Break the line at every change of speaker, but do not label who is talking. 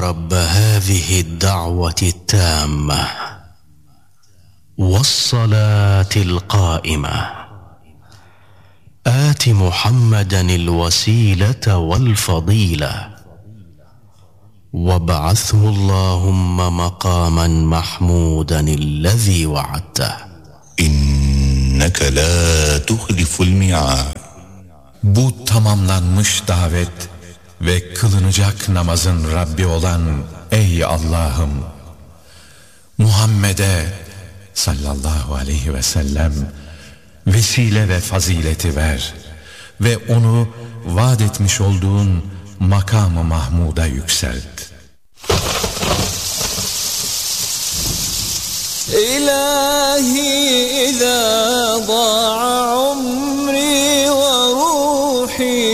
رب هذه الدعوة التامة والصلاة القائمة آت محمدا الوسيلة والفضيلة وابعثه اللهم مقاما محمودا الذي وعدته
إنك لا تخلف الميعاد.
Bu tamamlanmış davet ve kılınacak namazın Rabbi olan ey Allah'ım, Muhammed'e sallallahu aleyhi ve sellem vesile ve fazileti ver ve onu vaat etmiş olduğun makam-ı Mahmud'a yükselt.
İlahi izâ dâ'a umri ve ruhi